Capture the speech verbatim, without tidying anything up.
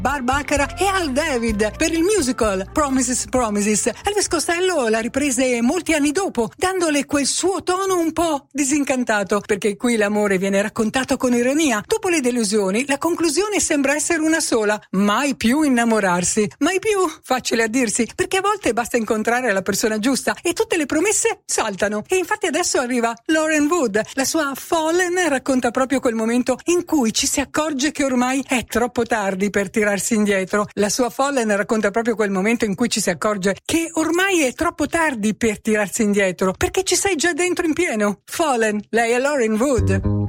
Bar Baccarat e Al David per il musical Promises Promises. Elvis Costello la riprese molti anni dopo, dandole quel suo tono un po' disincantato, perché qui l'amore viene raccontato con ironia. Dopo le delusioni, la conclusione sembra essere una sola: mai più innamorarsi. Mai più, facile a dirsi, perché a volte basta incontrare la persona giusta e tutte le promesse saltano. E infatti adesso arriva Lauren Wood. La sua Fallen racconta proprio quel momento in cui ci si accorge che ormai è troppo tardi per tirare indietro. La sua Fallen racconta proprio quel momento in cui ci si accorge che ormai è troppo tardi per tirarsi indietro, perché ci sei già dentro in pieno. Fallen, lei è Lauren Wood.